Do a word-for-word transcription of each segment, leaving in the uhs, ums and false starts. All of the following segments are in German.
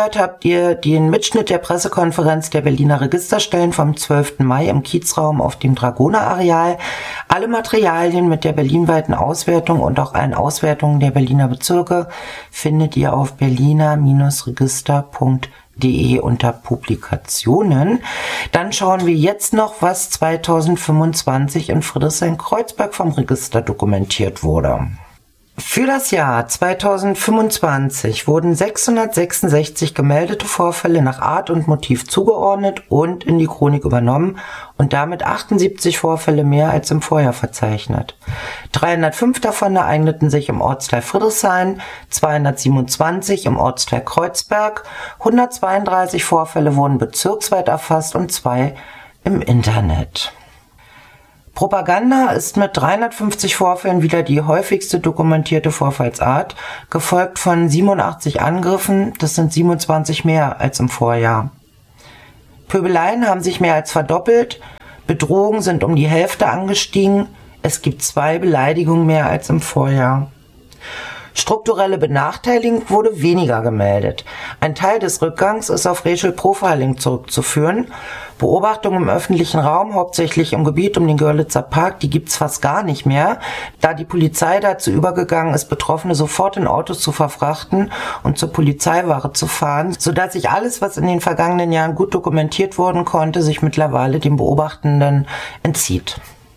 gehört habt ihr den Mitschnitt der Pressekonferenz der Berliner Registerstellen vom zwölften Mai im Kiezraum auf dem Dragoner-Areal. Alle Materialien mit der berlinweiten Auswertung und auch allen Auswertungen der Berliner Bezirke findet ihr auf berliner Register punkt de unter Publikationen. Dann schauen wir jetzt noch, was zweitausendfünfundzwanzig in Friedrichshain-Kreuzberg vom Register dokumentiert wurde. Für das Jahr zweitausendfünfundzwanzig wurden sechshundertsechsundsechzig gemeldete Vorfälle nach Art und Motiv zugeordnet und in die Chronik übernommen und damit achtundsiebzig Vorfälle mehr als im Vorjahr verzeichnet. dreihundertfünf davon ereigneten sich im Ortsteil Friedrichshain, zweihundertsiebenundzwanzig im Ortsteil Kreuzberg, hundertzweiunddreißig Vorfälle wurden bezirksweit erfasst und zwei im Internet. Propaganda ist mit dreihundertfünfzig Vorfällen wieder die häufigste dokumentierte Vorfallsart, gefolgt von siebenundachtzig Angriffen, das sind siebenundzwanzig mehr als im Vorjahr. Pöbeleien haben sich mehr als verdoppelt, Bedrohungen sind um die Hälfte angestiegen, es gibt zwei Beleidigungen mehr als im Vorjahr. Strukturelle Benachteiligung wurde weniger gemeldet. Ein Teil des Rückgangs ist auf Racial Profiling zurückzuführen. Beobachtungen im öffentlichen Raum, hauptsächlich im Gebiet um den Görlitzer Park, die gibt's fast gar nicht mehr, da die Polizei dazu übergegangen ist, Betroffene sofort in Autos zu verfrachten und zur Polizeiwache zu fahren, sodass sich alles, was in den vergangenen Jahren gut dokumentiert worden konnte, sich mittlerweile dem Beobachtenden entzieht.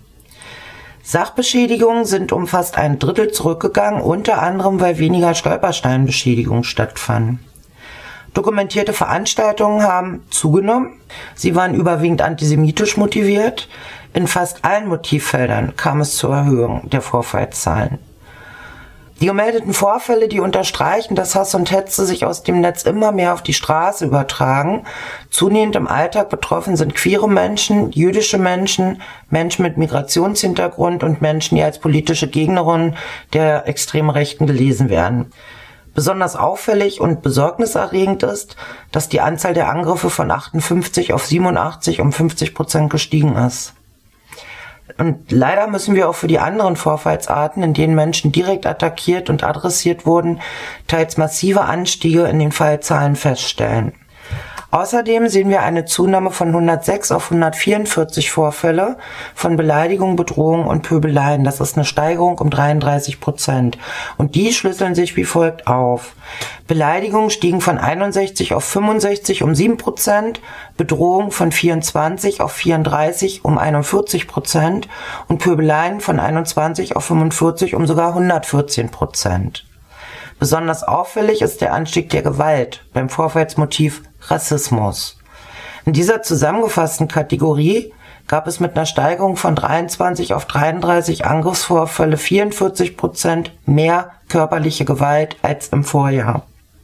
Sachbeschädigungen sind um fast ein Drittel zurückgegangen, unter anderem, weil weniger Stolpersteinbeschädigungen stattfanden. Dokumentierte Veranstaltungen haben zugenommen. Sie waren überwiegend antisemitisch motiviert. In fast allen Motivfeldern kam es zur Erhöhung der Vorfallszahlen. Die gemeldeten Vorfälle, die unterstreichen, dass Hass und Hetze sich aus dem Netz immer mehr auf die Straße übertragen. Zunehmend im Alltag betroffen sind queere Menschen, jüdische Menschen, Menschen mit Migrationshintergrund und Menschen, die als politische Gegnerinnen der extremen Rechten gelesen werden. Besonders auffällig und besorgniserregend ist, dass die Anzahl der Angriffe von achtundfünfzig auf siebenundachtzig um fünfzig Prozent gestiegen ist. Und leider müssen wir auch für die anderen Vorfallsarten, in denen Menschen direkt attackiert und adressiert wurden, teils massive Anstiege in den Fallzahlen feststellen. Außerdem sehen wir eine Zunahme von hundertsechs auf hundertvierundvierzig Vorfälle von Beleidigung, Bedrohung und Pöbeleien. Das ist eine Steigerung um dreiunddreißig Prozent. Und die schlüsseln sich wie folgt auf. Beleidigungen stiegen von einundsechzig auf fünfundsechzig um sieben Prozent, Bedrohung von vierundzwanzig auf vierunddreißig um einundvierzig Prozent und Pöbeleien von einundzwanzig auf fünfundvierzig um sogar hundertvierzehn Prozent. Besonders auffällig ist der Anstieg der Gewalt beim Vorfallsmotiv Rassismus. In dieser zusammengefassten Kategorie gab es mit einer Steigerung von dreiundzwanzig auf dreiunddreißig Angriffsvorfälle vierundvierzig Prozent mehr körperliche Gewalt als im Vorjahr.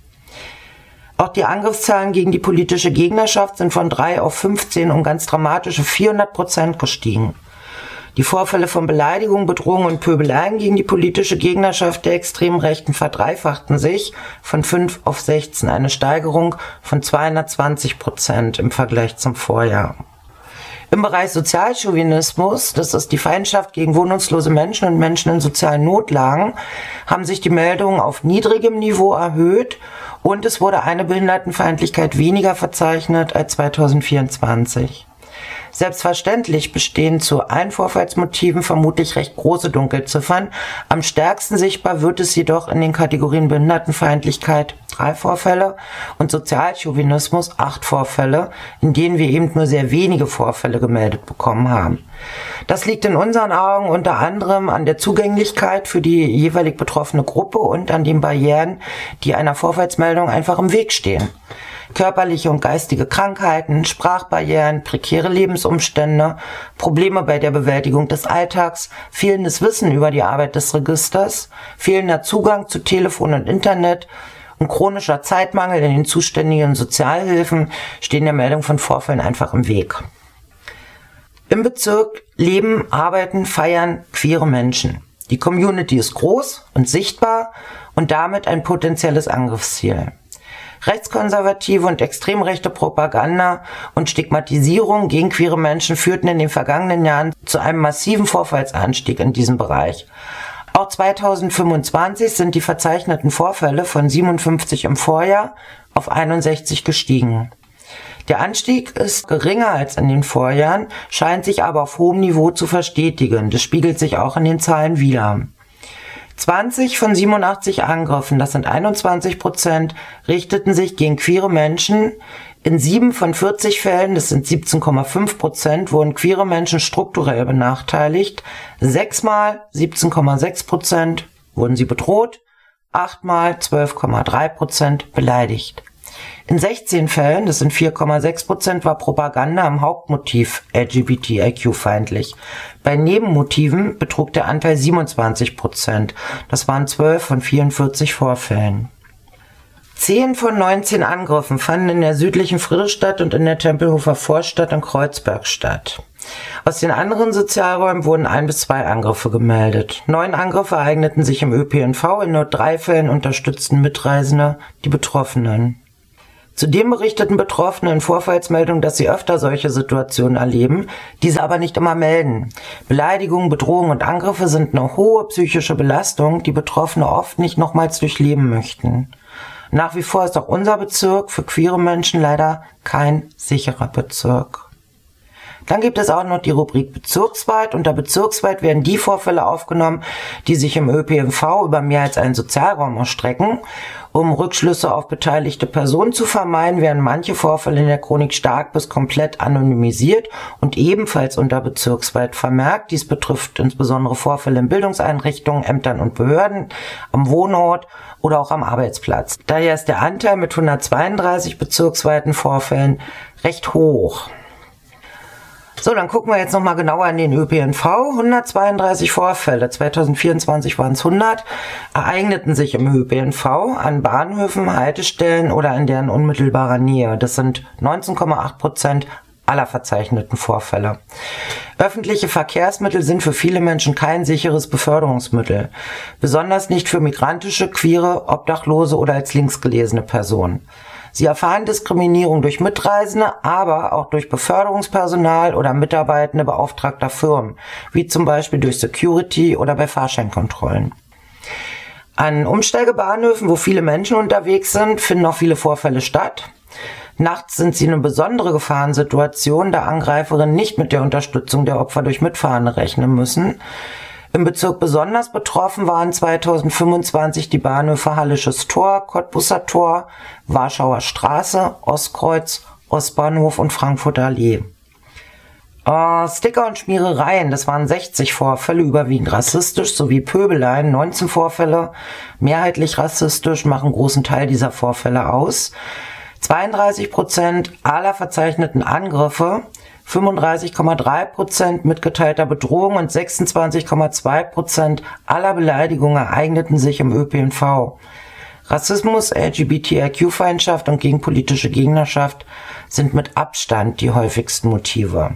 Auch die Angriffszahlen gegen die politische Gegnerschaft sind von drei auf fünfzehn um ganz dramatische vierhundert Prozent gestiegen. Die Vorfälle von Beleidigung, Bedrohung und Pöbeleien gegen die politische Gegnerschaft der extremen Rechten verdreifachten sich von fünf auf sechzehn, eine Steigerung von zweihundertzwanzig Prozent im Vergleich zum Vorjahr. Im Bereich Sozialchauvinismus, das ist die Feindschaft gegen wohnungslose Menschen und Menschen in sozialen Notlagen, haben sich die Meldungen auf niedrigem Niveau erhöht und es wurde eine Behindertenfeindlichkeit weniger verzeichnet als zweitausendvierundzwanzig. Selbstverständlich bestehen zu allen Vorfallsmotiven vermutlich recht große Dunkelziffern. Am stärksten sichtbar wird es jedoch in den Kategorien Behindertenfeindlichkeit, drei Vorfälle, und Sozialchauvinismus, acht Vorfälle, in denen wir eben nur sehr wenige Vorfälle gemeldet bekommen haben. Das liegt in unseren Augen unter anderem an der Zugänglichkeit für die jeweilig betroffene Gruppe und an den Barrieren, die einer Vorfallsmeldung einfach im Weg stehen. Körperliche und geistige Krankheiten, Sprachbarrieren, prekäre Lebensumstände, Probleme bei der Bewältigung des Alltags, fehlendes Wissen über die Arbeit des Registers, fehlender Zugang zu Telefon und Internet und chronischer Zeitmangel in den zuständigen Sozialhilfen stehen der Meldung von Vorfällen einfach im Weg. Im Bezirk leben, arbeiten, feiern queere Menschen. Die Community ist groß und sichtbar und damit ein potenzielles Angriffsziel. Rechtskonservative und extrem rechte Propaganda und Stigmatisierung gegen queere Menschen führten in den vergangenen Jahren zu einem massiven Vorfallsanstieg in diesem Bereich. Auch zweitausendfünfundzwanzig sind die verzeichneten Vorfälle von siebenundfünfzig im Vorjahr auf einundsechzig gestiegen. Der Anstieg ist geringer als in den Vorjahren, scheint sich aber auf hohem Niveau zu verstetigen. Das spiegelt sich auch in den Zahlen wider. zwanzig von siebenundachtzig Angriffen, das sind einundzwanzig Prozent, richteten sich gegen queere Menschen. In sieben von vierzig Fällen, das sind siebzehn Komma fünf Prozent, wurden queere Menschen strukturell benachteiligt. Sechsmal, siebzehn Komma sechs Prozent, wurden sie bedroht. Achtmal, zwölf Komma drei Prozent, beleidigt. In sechzehn Fällen, das sind vier Komma sechs Prozent, war Propaganda am Hauptmotiv L G B T I Q-feindlich. Bei Nebenmotiven betrug der Anteil siebenundzwanzig Prozent. Das waren zwölf von vierundvierzig Vorfällen. zehn von neunzehn Angriffen fanden in der südlichen Friedrichstadt und in der Tempelhofer Vorstadt in Kreuzberg statt. Aus den anderen Sozialräumen wurden ein bis zwei Angriffe gemeldet. Neun Angriffe ereigneten sich im Ö P N V, in nur drei Fällen unterstützten Mitreisende die Betroffenen. Zudem berichteten Betroffene in Vorfallsmeldungen, dass sie öfter solche Situationen erleben, diese aber nicht immer melden. Beleidigungen, Bedrohungen und Angriffe sind eine hohe psychische Belastung, die Betroffene oft nicht nochmals durchleben möchten. Nach wie vor ist auch unser Bezirk für queere Menschen leider kein sicherer Bezirk. Dann gibt es auch noch die Rubrik Bezirksweit. Unter Bezirksweit werden die Vorfälle aufgenommen, die sich im Ö P N V über mehr als einen Sozialraum erstrecken. Um Rückschlüsse auf beteiligte Personen zu vermeiden, werden manche Vorfälle in der Chronik stark bis komplett anonymisiert und ebenfalls unter Bezirksweit vermerkt. Dies betrifft insbesondere Vorfälle in Bildungseinrichtungen, Ämtern und Behörden, am Wohnort oder auch am Arbeitsplatz. Daher ist der Anteil mit hundertzweiunddreißig bezirksweiten Vorfällen recht hoch. So, dann gucken wir jetzt nochmal genauer in den Ö P N V. hundertzweiunddreißig Vorfälle, zweitausendvierundzwanzig waren es hundert, ereigneten sich im Ö P N V an Bahnhöfen, Haltestellen oder in deren unmittelbarer Nähe. Das sind neunzehn Komma acht Prozent aller verzeichneten Vorfälle. Öffentliche Verkehrsmittel sind für viele Menschen kein sicheres Beförderungsmittel, besonders nicht für migrantische, queere, Obdachlose oder als linksgelesene Personen. Sie erfahren Diskriminierung durch Mitreisende, aber auch durch Beförderungspersonal oder Mitarbeitende beauftragter Firmen, wie zum Beispiel durch Security oder bei Fahrscheinkontrollen. An Umsteigebahnhöfen, wo viele Menschen unterwegs sind, finden auch viele Vorfälle statt. Nachts sind sie eine besondere Gefahrensituation, da Angreiferinnen nicht mit der Unterstützung der Opfer durch Mitfahrende rechnen müssen. Im Bezirk besonders betroffen waren zweitausendfünfundzwanzig die Bahnhöfe Hallisches Tor, Cottbuser Tor, Warschauer Straße, Ostkreuz, Ostbahnhof und Frankfurter Allee. Äh, Sticker und Schmierereien, das waren sechzig Vorfälle, überwiegend rassistisch, sowie Pöbeleien, neunzehn Vorfälle, mehrheitlich rassistisch, machen großen Teil dieser Vorfälle aus. zweiunddreißig Prozent aller verzeichneten Angriffe, fünfunddreißig Komma drei Prozent mitgeteilter Bedrohung und sechsundzwanzig Komma zwei Prozent aller Beleidigungen ereigneten sich im Ö P N V. Rassismus, L G B T I Q-Feindschaft und gegenpolitische Gegnerschaft sind mit Abstand die häufigsten Motive.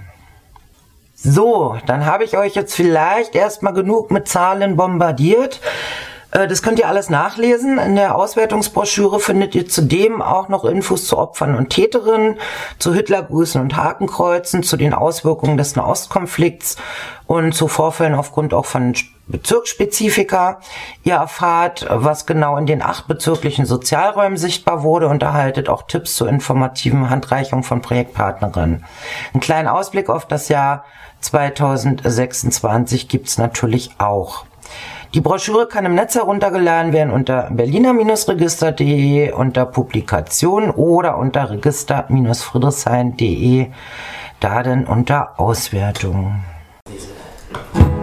So, dann habe ich euch jetzt vielleicht erstmal genug mit Zahlen bombardiert. Das könnt ihr alles nachlesen. In der Auswertungsbroschüre findet ihr zudem auch noch Infos zu Opfern und Täterinnen, zu Hitlergrüßen und Hakenkreuzen, zu den Auswirkungen des Nahostkonflikts und zu Vorfällen aufgrund auch von Bezirksspezifika. Ihr erfahrt, was genau in den acht bezirklichen Sozialräumen sichtbar wurde und erhaltet auch Tipps zur informativen Handreichung von Projektpartnerinnen. Einen kleinen Ausblick auf das Jahr zweitausendsechsundzwanzig gibt's natürlich auch. Die Broschüre kann im Netz heruntergeladen werden unter berliner Register punkt de, unter Publikation oder unter register Friedrichshain punkt de, da denn unter Auswertung.